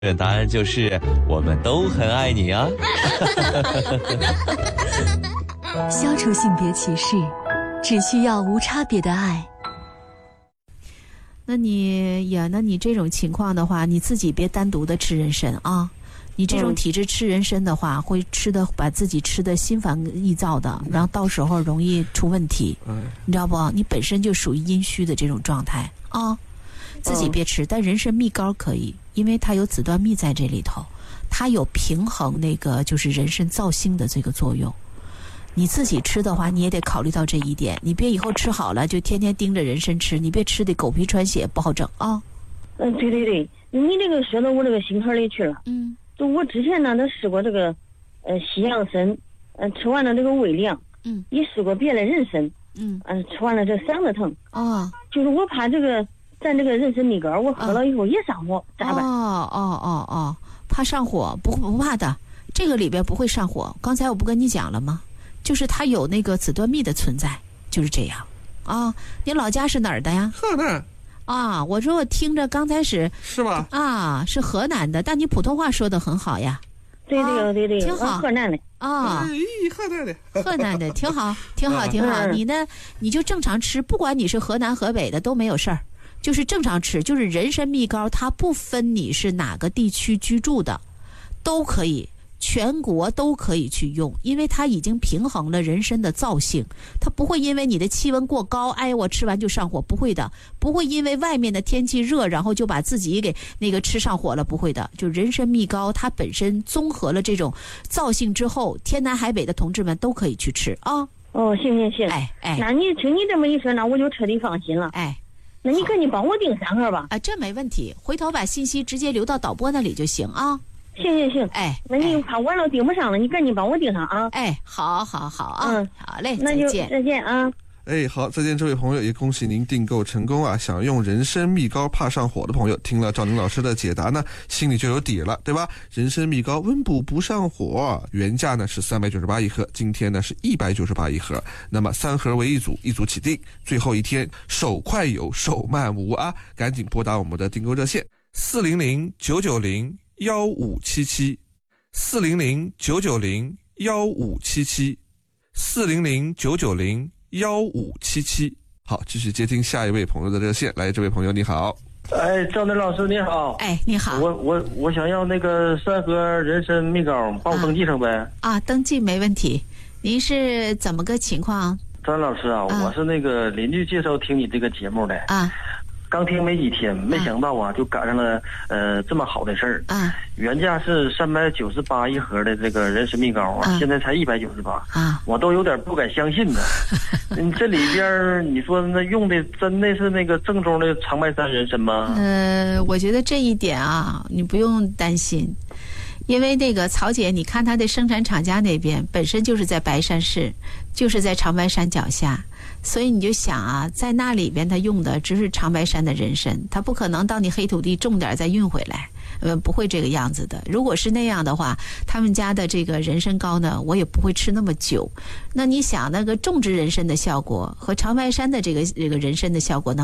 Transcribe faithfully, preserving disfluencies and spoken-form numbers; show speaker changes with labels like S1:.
S1: 答案就是我们都很爱你啊。
S2: 消除性别歧视，只需要无差别的爱。
S3: 那你呀，那你这种情况的话，你自己别单独的吃人参啊。你这种体质吃人参的话，嗯、会吃的把自己吃的心烦意躁的，然后到时候容易出问题。嗯，你知道不？你本身就属于阴虚的这种状态啊。自己别吃，但人参蜜膏可以，因为它有紫段蜜在这里头，它有平衡那个就是人参燥性的这个作用。你自己吃的话，你也得考虑到这一点，你别以后吃好了就天天盯着人参吃，你别吃的狗皮喘血，不好整啊。
S4: 嗯，对对对，你这个说到我这个心坎里去了。
S3: 嗯，
S4: 就我之前呢，都试过这个，呃，西洋参，呃，吃完了这个胃凉。
S3: 嗯，
S4: 也试过别的人参。
S3: 嗯，
S4: 呃，吃完了这嗓子疼。
S3: 哦，
S4: 就是我怕这个。咱这个人参蜜膏，我喝了以后也上火，咋办？
S3: 哦哦哦哦，怕上火，不不怕的，这个里边不会上火。刚才我不跟你讲了吗？就是它有那个紫段蜜的存在，就是这样啊。你老家是哪儿的呀？
S5: 河南。
S3: 啊，我说我听着刚开始
S5: 是吧？
S3: 啊，是河南的，但你普通话说的很好呀。
S4: 对对对对，
S3: 挺好。
S4: 河南的
S3: 啊，
S5: 哎，河南的，
S3: 河南的挺好，挺好，挺好。你呢，你就正常吃，不管你是河南河北的都没有事儿。就是正常吃，就是人参蜜膏，它不分你是哪个地区居住的，都可以，全国都可以去用，因为它已经平衡了人参的燥性，它不会因为你的气温过高，哎，我吃完就上火，不会的，不会因为外面的天气热，然后就把自己给那个吃上火了，不会的。就人参蜜膏，它本身综合了这种燥性之后，天南海北的同志们都可以去吃啊。
S4: 哦，行行行，
S3: 哎哎，
S4: 那你听你这么一说，那我就彻底放心了。
S3: 哎。
S4: 那你赶紧帮我订三盒吧。
S3: 啊，这没问题，回头把信息直接留到导播那里就行啊。
S4: 行行行，
S3: 哎，
S4: 那你怕晚了订不上了，你赶紧帮我订上啊。
S3: 哎，好好好啊，
S4: 嗯，
S3: 好嘞，
S4: 那就
S3: 再见，
S4: 再见啊。
S5: 哎，好，再见，这位朋友，也恭喜您订购成功啊！想用人参蜜膏怕上火的朋友，听了赵宁老师的解答呢，心里就有底了，对吧？人参蜜膏温补不上火，原价呢是三百九十八一盒，今天呢是一百九十八一盒。那么三盒为一组，一组起订，最后一天手快有，手慢无啊！赶紧拨打我们的订购热线四零零九九零幺五七七，四零零九九零幺五七七，四零零九九零。幺五七七，好，继续接听下一位朋友的热线。来，这位朋友你好。
S6: 哎，赵林老师你好。
S3: 哎，你好。
S6: 我我我想要那个三盒人参蜜膏，帮我登记上呗。
S3: 啊，啊登记没问题。您是怎么个情况？
S6: 赵老师啊，啊我是那个邻居介绍听你这个节目的。
S3: 啊。
S6: 刚听没几天，没想到啊，就赶上了呃这么好的事儿。
S3: 啊，
S6: 原价是三百九十八一盒的这个人参蜜膏啊，现在才一百九十八
S3: 啊，
S6: 我都有点不敢相信呢。嗯，这里边你说那用的真的是那个正宗的长白山人参吗？
S3: 呃，我觉得这一点啊，你不用担心。因为那个曹姐，你看她的生产厂家那边本身就是在白山市，就是在长白山脚下，所以你就想啊，在那里边他用的只是长白山的人参，他不可能到你黑土地种点再运回来，呃，不会这个样子的。如果是那样的话，他们家的这个人参膏呢，我也不会吃那么久。那你想，那个种植人参的效果和长白山的这个这个人参的效果呢？